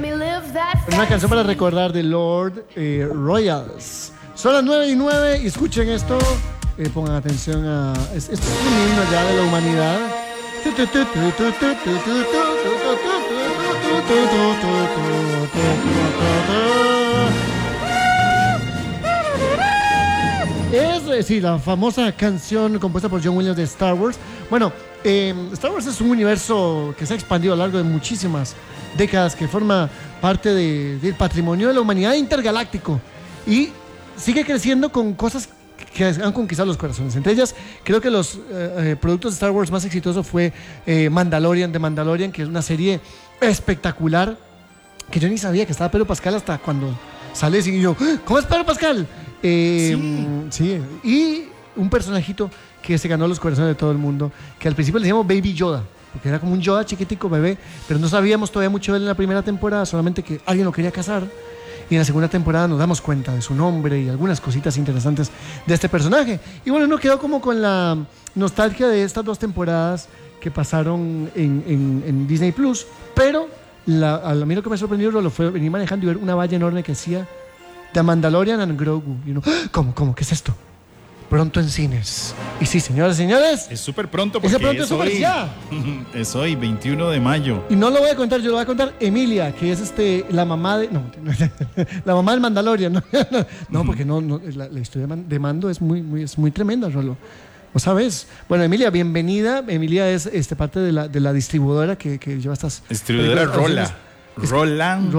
Una canción para recordar de Lord Royals. Son las 9:09 y escuchen esto. Pongan atención a... Esto es un himno ya de la humanidad. Es, sí, la famosa canción compuesta por John Williams de Star Wars. Bueno, Star Wars es un universo que se ha expandido a lo largo de muchísimas décadas, que forma parte del patrimonio de la humanidad intergaláctico y sigue creciendo con cosas que han conquistado los corazones. Entre ellas, creo que los productos de Star Wars más exitosos fue Mandalorian, que es una serie espectacular, que yo ni sabía que estaba Pedro Pascal hasta cuando sale y yo, ¿cómo es Pedro Pascal? Sí, y un personajito que se ganó los corazones de todo el mundo, que al principio le decíamos Baby Yoda, porque era como un Yoda chiquitico, bebé, pero no sabíamos todavía mucho de él en la primera temporada, solamente que alguien lo quería casar. Y en la segunda temporada nos damos cuenta de su nombre y algunas cositas interesantes de este personaje. Y bueno, uno quedó como con la nostalgia de estas dos temporadas que pasaron en Disney Plus. Pero a mí lo que me sorprendió lo fue venir manejando y ver una valla enorme que decía The Mandalorian and Grogu. Y uno, ¿cómo? ¿Qué es esto? Pronto en cines. Y sí, señoras y señores, es súper pronto porque es hoy. Ya. Es hoy, 21 de mayo. Y no lo voy a contar, yo lo voy a contar Emilia, que es la mamá de... No, la mamá del Mandalorian. No, porque la historia de Mando es muy tremenda, Rolo. ¿O sabes? Bueno, Emilia, bienvenida. Emilia es parte de la distribuidora que lleva estas... Distribuidora Rola. Roland.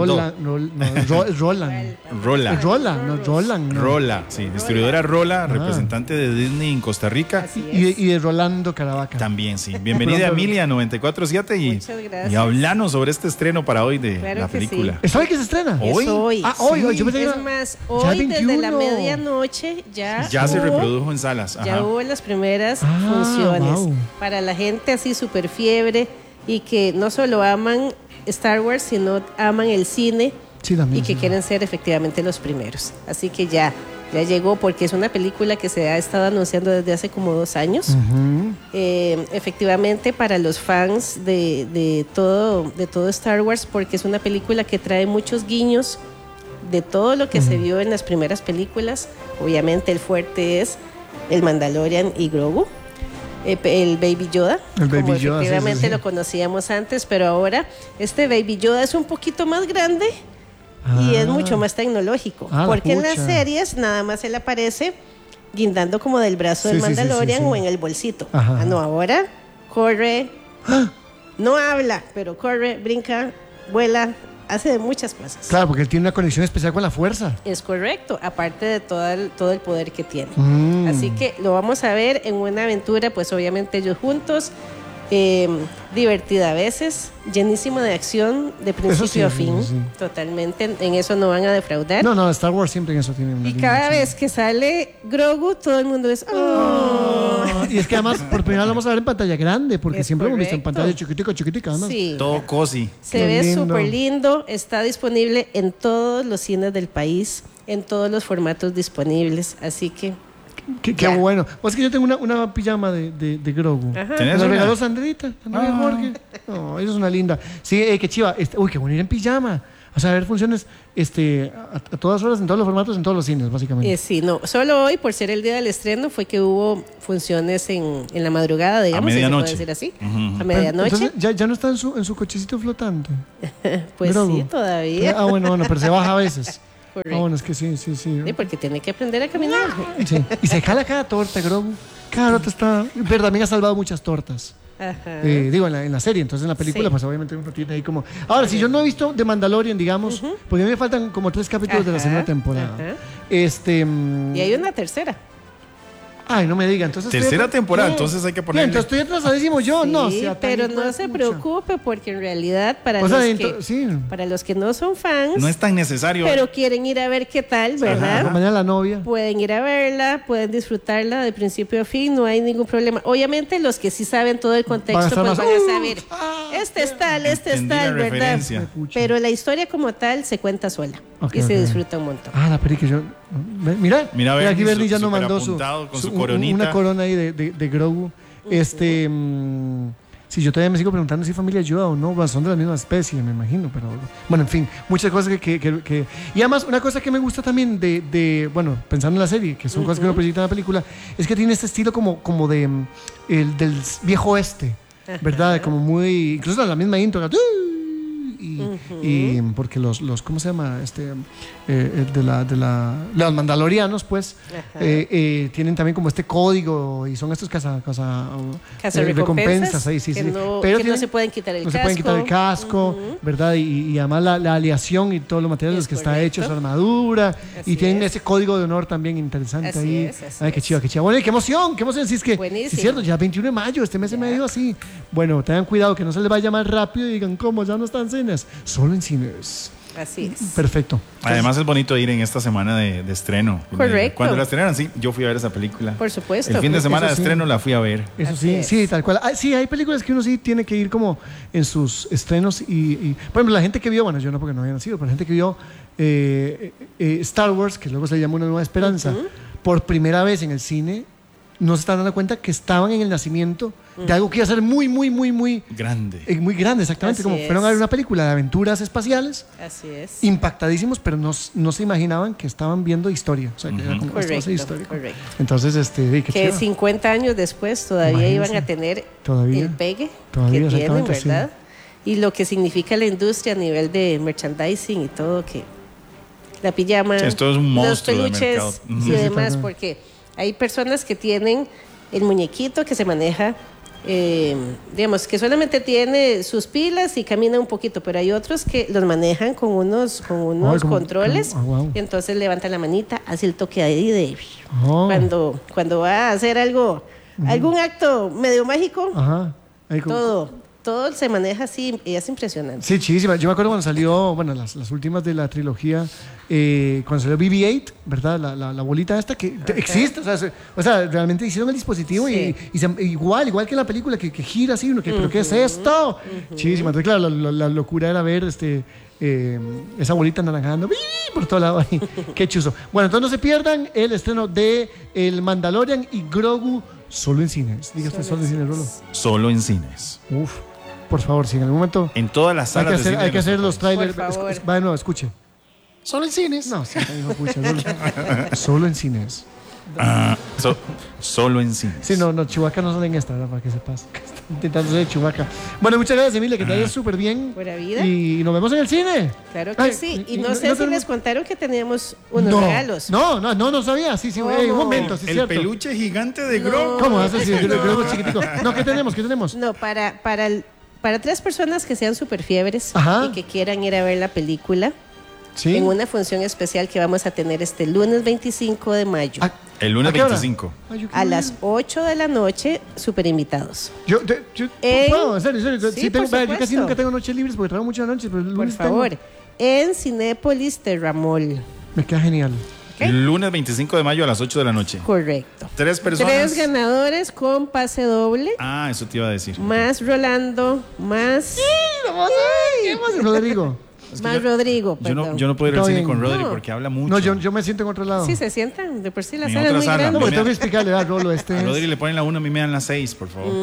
Rola, sí. Distribuidora Rola, representante de Disney en Costa Rica. Y de Rolando Caravaca. También, sí. Bienvenida, Emilia, 94.7. Y hablanos sobre este estreno para hoy de la película. Sí. ¿Es hoy que se estrena? ¿Hoy? Es hoy. Hoy. Yo es más, hoy desde la medianoche ya se reprodujo en salas. Ajá. Ya hubo las primeras funciones. Wow. Para la gente así súper fiebre y que no solo aman Star Wars, sino aman el cine y que quieren ser efectivamente los primeros. Así que ya llegó, porque es una película que se ha estado anunciando desde hace como 2 años. Uh-huh. Efectivamente, para los fans de todo Star Wars, porque es una película que trae muchos guiños de todo lo que se vio en las primeras películas. Obviamente el fuerte es el Mandalorian y Grogu. El Baby Yoda, como efectivamente lo conocíamos antes, pero ahora este Baby Yoda es un poquito más grande y es mucho más tecnológico, porque en las series nada más él aparece guindando como del brazo del Mandalorian o en el bolsito. No, ahora corre, no habla, pero corre, brinca, vuela, hace de muchas cosas. Claro, porque él tiene una conexión especial con la fuerza. Es correcto, aparte de todo el poder que tiene. Así que lo vamos a ver en una aventura, pues obviamente ellos juntos, divertida a veces, llenísimo de acción de principio a fin. Sí. Totalmente, en eso no van a defraudar. No, Star Wars siempre en eso tiene una y cada vez que sale Grogu, todo el mundo es y es que además por primera vez lo vamos a ver en pantalla grande, porque siempre lo hemos visto en pantalla chiquitica, ¿no? Sí. Todo cozy. Se ve súper lindo, está disponible en todos los cines del país, en todos los formatos disponibles, así que Qué bueno. Pues es que yo tengo una pijama de Grogu. Me la regaló Sandrita, Jorge. No, esa es una linda. Sí, qué chiva. Uy, qué bueno ir en pijama. O sea, ver funciones a todas horas, en todos los formatos, en todos los cines, básicamente. Sí, no. Solo hoy, por ser el día del estreno, fue que hubo funciones en la madrugada, digamos, a medianoche. Si se puede decir así. A medianoche. Entonces, ¿ya no está en su cochecito flotante? Pues Grogu. Sí, todavía. Bueno, pero se baja a veces. Correcto. Bueno, es que sí. Sí, porque tiene que aprender a caminar. Sí. Y se jala cada torta, Grogu. Cada torta está... Pero también ha salvado muchas tortas. Ajá. Digo, en la serie. Entonces en la película, pues obviamente uno tiene ahí como... Ahora, si yo no he visto The Mandalorian, digamos, porque a mí me faltan como 3 capítulos de la segunda temporada. Y hay una tercera. Ay, no me diga. Entonces tercera temporada, entonces hay que ponerle. Entonces estoy atrasadísimo yo. Sí, pero no se preocupe, porque en realidad para los que no son fans, no es tan necesario, pero quieren ir a ver qué tal, ¿verdad? Acompañar a la novia. Pueden ir a verla, pueden disfrutarla de principio a fin, no hay ningún problema. Obviamente los que sí saben todo el contexto pues van a saber. Este es tal, ¿verdad? Pero la historia como tal se cuenta sola y se disfruta un montón. La película yo... Mira, aquí Bernie ya nos mandó con su coronita. Una corona ahí de Grogu. Sí, yo todavía me sigo preguntando si familia ayuda o no, son de la misma especie, me imagino, pero bueno, en fin, muchas cosas que... Y además, una cosa que me gusta también bueno, pensando en la serie, que son cosas que uno proyecta en la película, es que tiene este estilo como del viejo oeste, ¿verdad? Como muy... Incluso la misma intro, y porque los ¿cómo se llama? Los mandalorianos, pues, tienen también como este código y son estos recompensas ahí, sí. Pero que no se pueden quitar el casco. No se pueden quitar el casco, ¿verdad? Y además la aleación y todos los materiales que está hecho, esa armadura, y tienen ese código de honor también interesante ahí. Ay, qué chido, qué chido. Bueno, y qué emoción, sí, es que, es cierto, ya 21 de mayo, este mes se me dio así. Bueno, tengan cuidado que no se les vaya más rápido y digan, ¿cómo? Ya no están en cines, solo en cines. Así es. Perfecto. Además es bonito ir en esta semana de estreno. Correcto. Cuando la estrenan, sí, yo fui a ver esa película. Por supuesto. El fin de semana de estreno la fui a ver. Eso sí, tal cual. Sí, hay películas que uno sí tiene que ir como en sus estrenos y por ejemplo, la gente que vio, bueno, yo no porque no había nacido, pero la gente que vio Star Wars, que luego se llama Una Nueva Esperanza, por primera vez en el cine, no se están dando cuenta que estaban en el nacimiento de algo que iba a ser muy grande. Muy grande, exactamente. Así como es. fueron a ver una película de aventuras espaciales. Así es. Impactadísimos, pero no se imaginaban que estaban viendo historia. O sea, que era como esto va a ser histórico. Entonces, qué que chido. 50 años después todavía iban a tener el pegue que tienen, ¿verdad? Sí. Y lo que significa la industria a nivel de merchandising y todo, que la pijama, esto es un monstruo, los peluches y demás, porque hay personas que tienen el muñequito que se maneja, digamos, que solamente tiene sus pilas y camina un poquito, pero hay otros que los manejan con unos controles, y entonces levanta la manita, hace el toque ahí de cuando va a hacer algún acto medio mágico, todo se maneja así y es impresionante. Sí, chidísima. Yo me acuerdo cuando salió, bueno, las últimas de la trilogía, cuando salió BB-8, ¿verdad? La bolita esta que existe, o sea, realmente hicieron el dispositivo y igual que en la película, que gira así, uno que, ¿pero qué es esto? Chidísima. Entonces, claro, la locura era ver esa bolita anaranjando por todo lado ahí. Qué chuzo. Bueno, entonces no se pierdan el estreno de El Mandalorian y Grogu solo en cines. Diga usted, solo en cines, Rolo. Solo en cines. Uf. Por favor, si en algún momento... En todas las salas de cine. Hay que hacer los trailers. Va de nuevo, escuche. ¿Solo en cines? No, sí, solo en cines. Solo en cines. Sí, no, Chewbacca no sale en esta, ¿verdad? Para que sepas. Están intentando ser Chewbacca. Bueno, muchas gracias, Emilia, que te vayas súper bien. Buena vida. Y nos vemos en el cine. Claro que sí. Y no sé si les contaron que teníamos unos regalos. No sabía. Sí, un momento, sí, el peluche gigante de Grogu. ¿Cómo haces así? El Grogu chiquitico. No, ¿qué tenemos? No, para 3 personas que sean súper fiebres y que quieran ir a ver la película. ¿Sí? En una función especial que vamos a tener este lunes 25 de mayo. El lunes 25. A las 8 de la noche, súper invitados. Yo puedo, en serio. Sí, yo casi nunca tengo noches libres porque trabajo muchas noches. Pero el lunes por favor, en Cinépolis Terramol. Me queda genial. El lunes 25 de mayo a las 8 de la noche. Correcto. 3 personas. 3 ganadores con pase doble. Eso te iba a decir. Más Rolando, más... Sí, vamos a ver. Rodrigo. Rodrigo, yo no puedo ir al cine con Rodri porque habla mucho. No, yo me siento en otro lado. Sí, se sientan. De por sí la sala es muy grande. No, tengo que explicarle a Rolo. A Rodri le ponen la 1, a mí me dan la 6, por favor.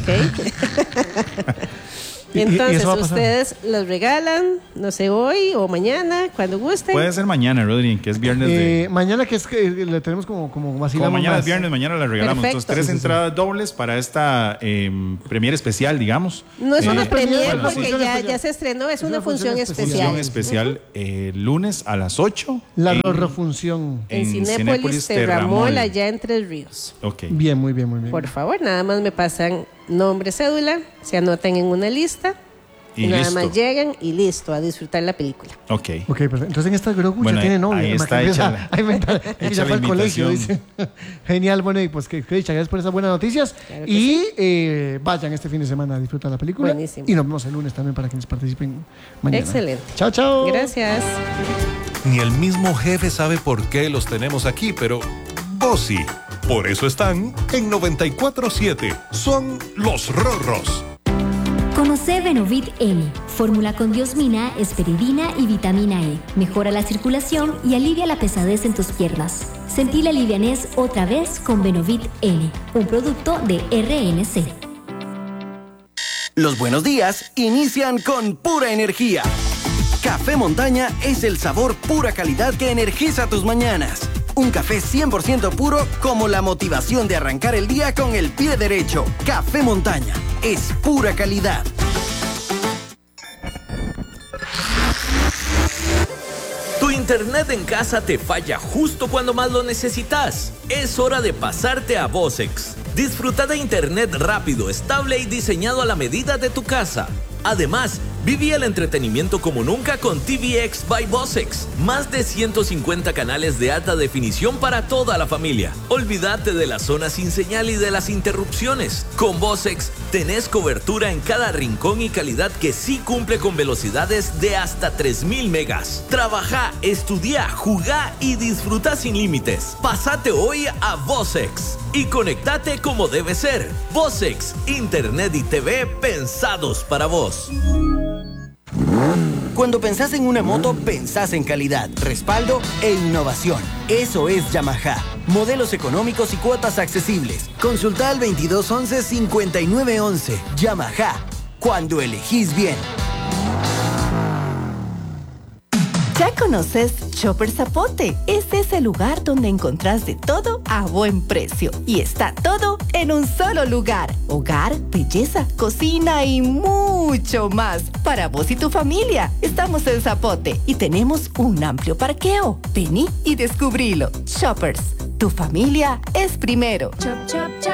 Ok. Entonces, ustedes los regalan, no sé, hoy o mañana, cuando gusten. Puede ser mañana, Rodri, que es viernes de... Mañana, que es que le tenemos como vacilamos. Como mañana más. Es viernes, mañana la regalamos. Perfecto. Entonces, 3 entradas dobles para esta premier especial, digamos. No es una premier porque ya se estrenó, es una función especial. Función especial lunes a las 8. La refunción. En Cinépolis Terramol, allá en Tres Ríos. Ok. Bien, muy bien. Por favor, nada más me pasan nombre, cédula, se anotan en una lista y nada más llegan y listo, a disfrutar la película. Ok, perfecto. Entonces en esta Grogu ya tiene novia. Ahí está hecha ya fue al colegio, dice. Genial, bueno, y pues que dicha, gracias por esas buenas noticias. Claro y vayan este fin de semana a disfrutar la película. Buenísimo. Y nos vemos el lunes también para quienes participen mañana. Excelente. Chao. Gracias. Ni el mismo jefe sabe por qué los tenemos aquí, pero vos sí. Por eso están en 94.7. Son los Rorros. Conoce Benovit N, fórmula con diosmina, esperidina y vitamina E. Mejora la circulación y alivia la pesadez en tus piernas. Sentí la livianez otra vez con Benovit N, un producto de RNC. Los buenos días inician con pura energía. Café Montaña es el sabor pura calidad que energiza tus mañanas. Un café 100% puro como la motivación de arrancar el día con el pie derecho. Café Montaña es pura calidad. Tu internet en casa te falla justo cuando más lo necesitas. Es hora de pasarte a Vosex. Disfruta de internet rápido, estable y diseñado a la medida de tu casa. Además, viví el entretenimiento como nunca con TVX by Vosex. Más de 150 canales de alta definición para toda la familia. Olvídate de las zonas sin señal y de las interrupciones. Con Vosex tenés cobertura en cada rincón y calidad que sí cumple con velocidades de hasta 3000 megas. Trabaja, estudia, jugá y disfruta sin límites. Pásate hoy a Vosex y conectate como debe ser. Vosex, internet y TV pensados para vos. Cuando pensás en una moto, pensás en calidad, respaldo e innovación. Eso es Yamaha. Modelos económicos y cuotas accesibles. Consulta al 2211-5911. Yamaha. Cuando elegís bien. ¿Ya conoces Shopper Zapote? Es ese lugar donde encontrás de todo a buen precio. Y está todo en un solo lugar. Hogar, belleza, cocina y mucho más. Para vos y tu familia. Estamos en Zapote y tenemos un amplio parqueo. Vení y descubrilo. Shoppers, tu familia es primero. Chop, chop, chop.